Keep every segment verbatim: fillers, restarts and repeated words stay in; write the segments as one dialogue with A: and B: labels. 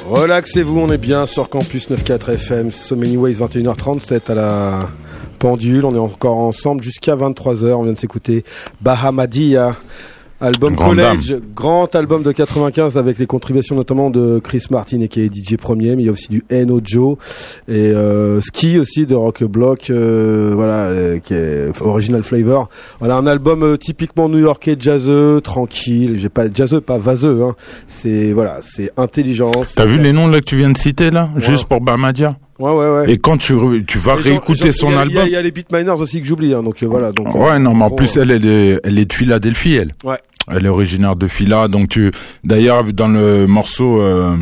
A: Relaxez-vous, on est bien sur Campus quatre-vingt-quatorze F M, c'est So Many Ways, vingt et une heures trente-sept à la pendule, on est encore ensemble jusqu'à vingt-trois heures, on vient de s'écouter Bahamadia, album
B: Grande
A: College,
B: dame.
A: grand album de quatre-vingt-quinze avec les contributions notamment de Chris Martin et qui est D J Premier, mais il y a aussi du N O Joe et euh, Ski aussi de Rock Block, euh, voilà, euh, qui est Original Flavor. Voilà un album euh, typiquement new-yorkais, jazzeux, tranquille. J'ai pas jazzeux, pas vaseux. Hein. C'est voilà, c'est intelligence.
B: T'as vu les noms là que tu viens de citer là, ouais. Juste pour Bahamadia.
A: Ouais, ouais, ouais.
B: Et quand tu, tu vas
A: et
B: réécouter
A: genre,
B: son
A: y a,
B: album.
A: Il y, y a les Beatminers aussi que j'oublie, hein, donc euh, voilà. Donc,
B: ouais,
A: euh,
B: non, mais en
A: bon,
B: plus,
A: euh...
B: elle, elle est, elle est de Philadelphie, elle.
A: Ouais.
B: Elle est originaire de Phila, donc tu, d'ailleurs, dans le morceau, euh,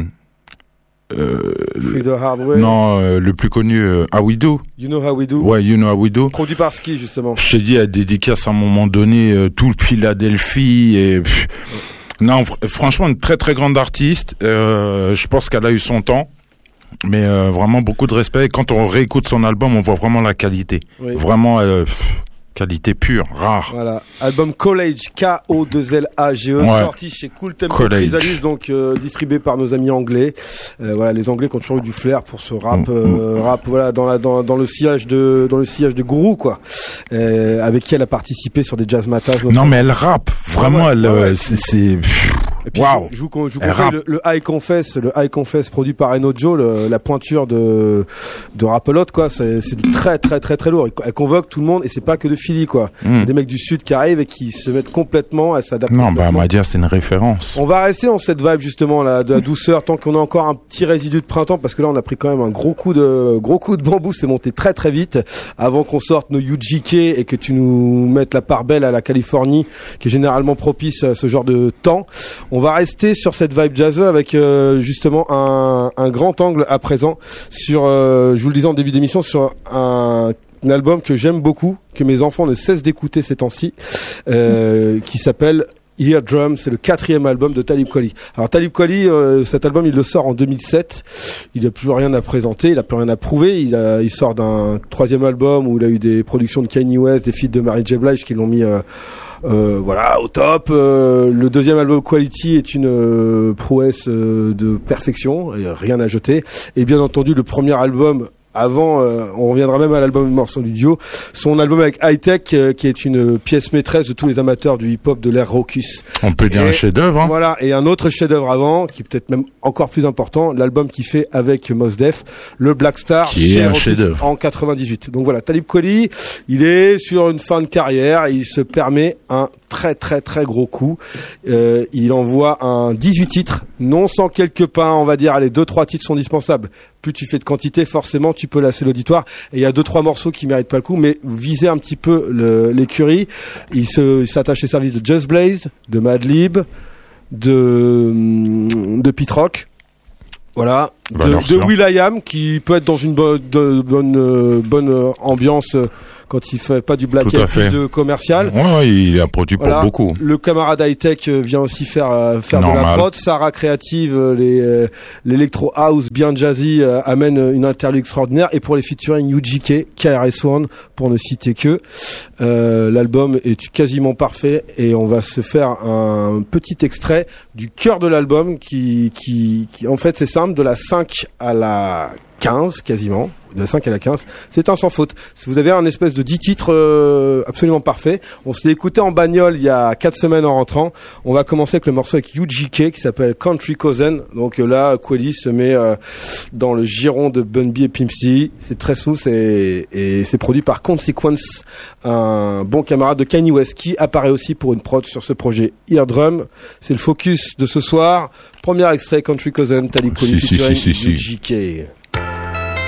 B: euh,
A: Free the Hard Way.
B: Non, euh, le plus connu, euh, How We Do.
A: You Know How We Do.
B: Ouais, You Know How We Do.
A: Produit par Ski, justement.
B: Je t'ai dit, elle dédicace à un moment donné, euh, tout le Philadelphie et, pff, ouais. Non, fr- franchement, une très très grande artiste, euh, je pense qu'elle a eu son temps. Mais euh, vraiment beaucoup de respect. Et quand on réécoute son album, on voit vraiment la qualité. Oui. Vraiment, euh, pff, qualité pure, rare.
A: Voilà. Album College, K O deux L A G E, ouais. Sorti chez Cool Tempo Chrysalis, donc euh, distribué par nos amis anglais. Euh, voilà, les Anglais qui ont toujours eu du flair pour ce rap, mmh. euh, rap, voilà, dans la dans dans le sillage de dans le sillage de Guru, quoi. Euh, avec qui elle a participé sur des jazz matas.
B: Non, mais elle rappe vraiment. Ouais, elle, ouais, ouais. c'est. c'est...
A: Et puis,
B: wow.
A: je, je vous, je vous conseille le, le High Confess, le High Confess produit par N O Joe, le, la pointure de, de Rapelote, quoi. C'est, c'est du très, très, très, très lourd. Elle convoque tout le monde et c'est pas que de Philly, quoi. Mm. Il y a des mecs du Sud qui arrivent et qui se mettent complètement, elle s'adapte.
B: Non, bah, Madia, c'est une référence.
A: On va rester dans cette vibe, justement, là, de la douceur, tant qu'on a encore un petit résidu de printemps, parce que là, on a pris quand même un gros coup de, gros coup de bambou, c'est monté très, très vite, avant qu'on sorte nos U G K et que tu nous mettes la part belle à la Californie, qui est généralement propice à ce genre de temps. On va rester sur cette vibe jazzeuse avec euh, justement un, un grand angle à présent sur, euh, je vous le disais en début d'émission, sur un, un album que j'aime beaucoup, que mes enfants ne cessent d'écouter ces temps-ci, euh, qui s'appelle Ear Drum. C'est le quatrième album de Talib Kweli. Alors Talib Kweli, euh, cet album il le sort en deux mille sept. Il n'a plus rien à présenter, il n'a plus rien à prouver. Il, a, il sort d'un troisième album où il a eu des productions de Kanye West, des feats de Mary J. Blige qui l'ont mis euh, euh, voilà au top. Euh, le deuxième album Quality est une euh, prouesse euh, de perfection, et rien à jeter. Et bien entendu le premier album. Avant, euh, on reviendra même à l'album morceau du duo, son album avec High Tech, euh, qui est une pièce maîtresse de tous les amateurs du hip-hop de l'ère raucus.
B: On peut dire et, un chef-d'œuvre. Hein.
A: Voilà, et un autre chef-d'œuvre avant, qui est peut-être même encore plus important, l'album qu'il fait avec Mos Def, le Black Star,
B: qui est un chef-d'œuvre
A: en quatre-vingt-dix-huit. Donc voilà, Talib Kweli, il est sur une fin de carrière, il se permet un très très très gros coup. Euh, il envoie un dix-huit titres, non sans quelques pains, on va dire, allez, deux trois titres sont indispensables. Plus tu fais de quantité, forcément, tu peux lasser l'auditoire. Et il y a deux, trois morceaux qui méritent pas le coup, mais visez un petit peu le, l'écurie. Il se, il s'attache les services de Just Blaze, de Madlib, de, de Pete Rock. Voilà. De, de will.i.am, qui peut être dans une bonne, de, bonne, euh, bonne ambiance, euh, quand il fait pas du black and plus de commercial.
B: Ouais, ouais, il a produit pour
A: voilà.
B: beaucoup.
A: Le camarade High Tech vient aussi faire euh, faire
B: Normal.
A: de la prod. Sarah Creative, euh, les euh, l'électro house bien jazzy euh, amène une interlude extraordinaire. Et pour les featuring U G K, K R S One, pour ne citer que, euh, l'album est quasiment parfait. Et on va se faire un petit extrait du cœur de l'album qui qui, qui en fait c'est simple, de la cinq à la quinze quasiment, de la cinq à la quinze, c'est un sans faute. Si vous avez un espèce de dix titres euh, absolument parfait, on se l'est écouté en bagnole il y a quatre semaines en rentrant. On va commencer avec le morceau avec U G K qui s'appelle Country Cousin. Donc euh, là, Kweli se met euh, dans le giron de Bun B et Pimp C. C'est très smooth et, et c'est produit par Consequence, un bon camarade de Kanye West qui apparaît aussi pour une prod sur ce projet. Ear Drum, c'est le focus de ce soir. Premier extrait, Country Cousin, Talib Kweli
B: si,
A: featuring
B: si, si, si,
A: U G K.